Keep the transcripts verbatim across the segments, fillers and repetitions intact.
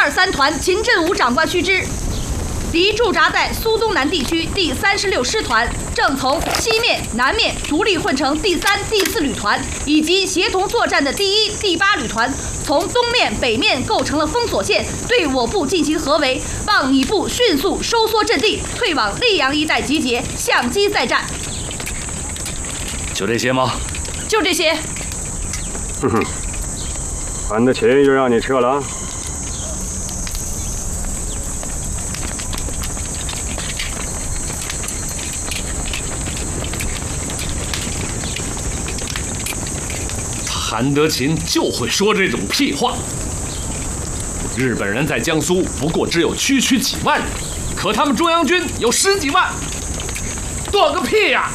二三团秦振武长官须知，敌驻扎在苏东南地区第三十六师团正从西面、南面独立混成第三、第四旅团，以及协同作战的第一、第八旅团，从东面、北面构成了封锁线，对我部进行合围，望你部迅速收缩阵地，退往溧阳一带集结，相机再战。 就这些吗？ 就这些。 哼哼，韩德勤又让你撤了。 韩德勤就会说这种屁话。日本人在江苏不过只有区区几万人，可他们中央军有十几万，多个屁呀！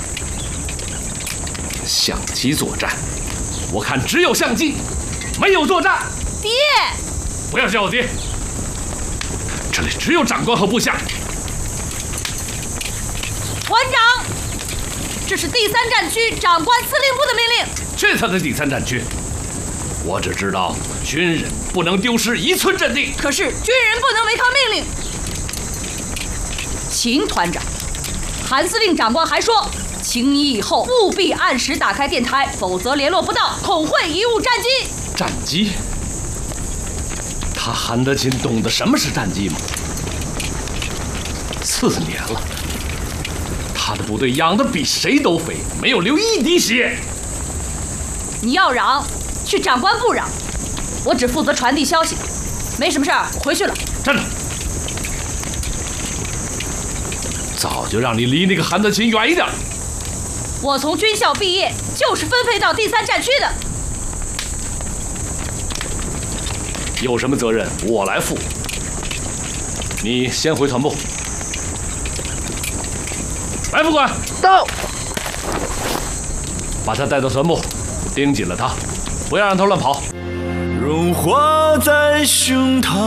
相机作战，我看只有相机，没有作战。 爹， 不要叫我爹，这里只有长官和部下。 团长，这是第三战区长官司令部的命令。 这才是第三战区，我只知道军人不能丢失一寸阵地。 可是军人不能违抗命令。秦团长，韩司令长官还说，请你以后务必按时打开电台，否则联络不到，恐会贻误战机。 战机？他韩德勤懂得什么是战机吗？四年了，他的部队养得比谁都肥，没有流一滴血。 你要嚷，去长官部嚷，我只负责传递消息。没什么事儿，回去了。 站住！早就让你离那个韩德勤远一点。 我从军校毕业，就是分配到第三战区的。 有什么责任我来负。你先回团部。来，副官， 到。 把他带到团部。盯紧了他，不要让他乱跑。 融化在胸膛。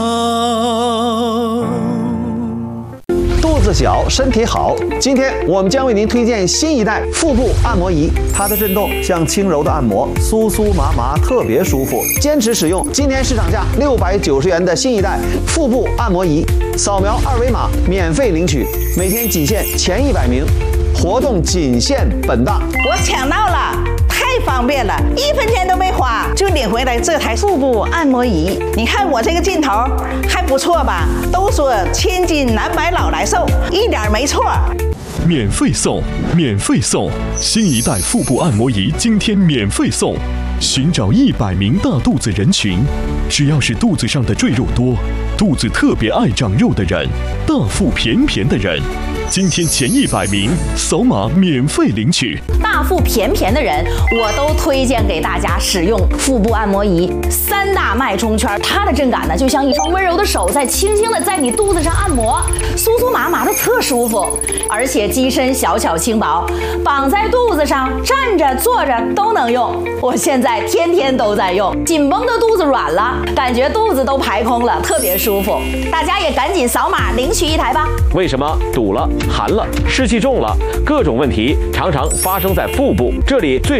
肚子小，身体好。今天我们将为您推荐新一代腹部按摩仪，它的震动像轻柔的按摩，酥酥麻麻，特别舒服。坚持使用，今天市场价六百九十元的新一代腹部按摩仪，扫描二维码免费领取，每天仅限前一百名，活动仅限本大。 我抢到了！太方便了，一分钱都没花就领回来这台腹部按摩仪。你看我这个劲头还不错吧？都说千金难买老来瘦，一点没错。 免费送，免费送！新一代腹部按摩仪今天免费送。寻找一百名大肚子人群，只要是肚子上的赘肉多、肚子特别爱长肉的人、大腹便便的人，今天前一百名扫码免费领取。 大腹便便的人，我都推荐给大家使用腹部按摩仪。三大脉冲圈，它的震感呢，就像一双温柔的手在轻轻的在你肚子上按摩，酥酥麻麻的特舒服。而且机身小巧轻薄，绑在肚子上，站着坐着都能用。我现在天天都在用，紧绷的肚子软了，感觉肚子都排空了，特别舒服。大家也赶紧扫码领取一台吧。 为什么堵了、寒了、湿气重了，各种问题常常发生在腹部？这里最